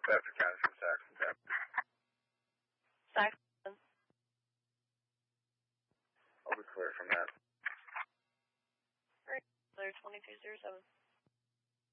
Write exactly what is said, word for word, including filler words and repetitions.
Bedford County from Saxon Tap. Saxon. I'll be clear from that. Alright, clear twenty-two zero seven.